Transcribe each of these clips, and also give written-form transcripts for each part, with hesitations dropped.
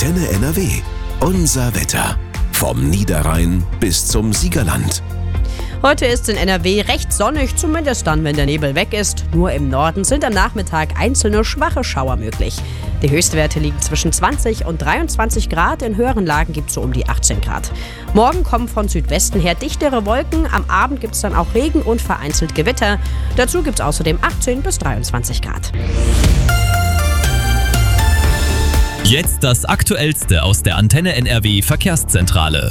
Antenne NRW. Unser Wetter. Vom Niederrhein bis zum Siegerland. Heute ist in NRW recht sonnig, zumindest dann, wenn der Nebel weg ist. Nur im Norden sind am Nachmittag einzelne schwache Schauer möglich. Die Höchstwerte liegen zwischen 20 und 23 Grad, in höheren Lagen gibt es so um die 18 Grad. Morgen kommen von Südwesten her dichtere Wolken, am Abend gibt es dann auch Regen und vereinzelt Gewitter. Dazu gibt es außerdem 18 bis 23 Grad. Jetzt das Aktuellste aus der Antenne NRW Verkehrszentrale.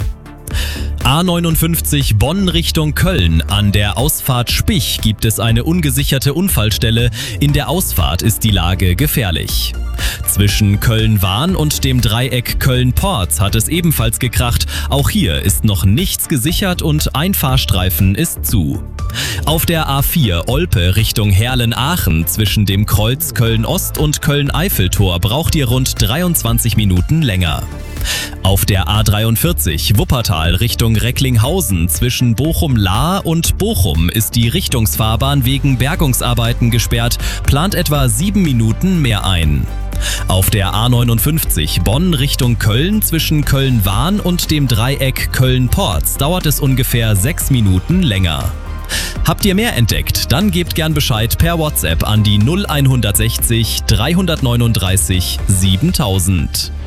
A59 Bonn Richtung Köln. An der Ausfahrt Spich gibt es eine ungesicherte Unfallstelle. In der Ausfahrt ist die Lage gefährlich. Zwischen Köln-Wahn und dem Dreieck Köln-Porz hat es ebenfalls gekracht. Auch hier ist noch nichts gesichert und ein Fahrstreifen ist zu. Auf der A4 Olpe Richtung Herlen-Aachen zwischen dem Kreuz Köln-Ost und Köln-Eiffeltor braucht ihr rund 23 Minuten länger. Auf der A43 Wuppertal Richtung Recklinghausen zwischen Bochum-Lahr und Bochum ist die Richtungsfahrbahn wegen Bergungsarbeiten gesperrt, plant etwa 7 Minuten mehr ein. Auf der A59 Bonn Richtung Köln zwischen Köln-Wahn und dem Dreieck Köln-Porz dauert es ungefähr 6 Minuten länger. Habt ihr mehr entdeckt? Dann gebt gern Bescheid per WhatsApp an die 0160 339 7000.